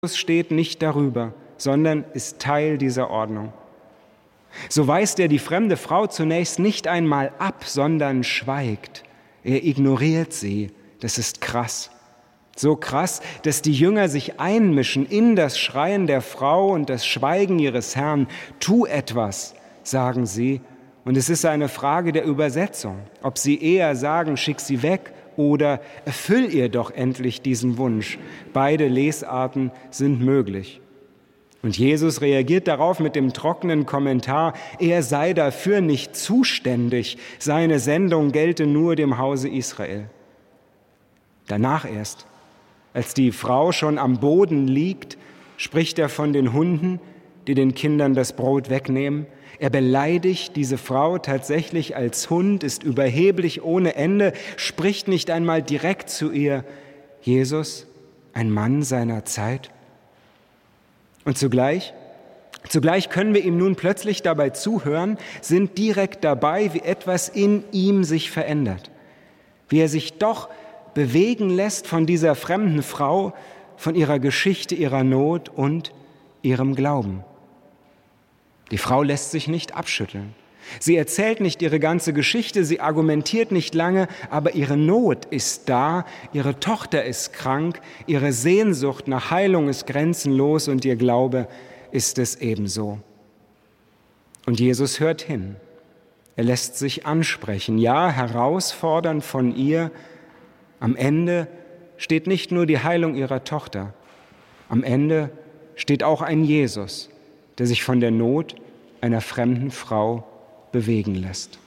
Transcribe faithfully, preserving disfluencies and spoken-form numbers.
Jesus steht nicht darüber, sondern ist Teil dieser Ordnung. So weist er die fremde Frau zunächst nicht einmal ab, sondern schweigt. Er ignoriert sie. Das ist krass. So krass, dass die Jünger sich einmischen in das Schreien der Frau und das Schweigen ihres Herrn. Tu etwas, sagen sie. Und es ist eine Frage der Übersetzung, ob sie eher sagen, schick sie weg oder erfüll ihr doch endlich diesen Wunsch. Beide Lesarten sind möglich. Und Jesus reagiert darauf mit dem trockenen Kommentar, er sei dafür nicht zuständig, seine Sendung gelte nur dem Hause Israel. Danach erst, als die Frau schon am Boden liegt, spricht er von den Hunden, die den Kindern das Brot wegnehmen. Er beleidigt diese Frau tatsächlich als Hund, ist überheblich ohne Ende, spricht nicht einmal direkt zu ihr. Jesus, ein Mann seiner Zeit. Und zugleich, zugleich können wir ihm nun plötzlich dabei zuhören, sind direkt dabei, wie etwas in ihm sich verändert. Wie er sich doch bewegen lässt von dieser fremden Frau, von ihrer Geschichte, ihrer Not und ihrem Glauben. Die Frau lässt sich nicht abschütteln. Sie erzählt nicht ihre ganze Geschichte, sie argumentiert nicht lange, aber ihre Not ist da, ihre Tochter ist krank, ihre Sehnsucht nach Heilung ist grenzenlos und ihr Glaube ist es ebenso. Und Jesus hört hin. Er lässt sich ansprechen, ja, herausfordern von ihr. Am Ende steht nicht nur die Heilung ihrer Tochter, am Ende steht auch ein Jesus, der sich von der Not einer fremden Frau bewegen lässt.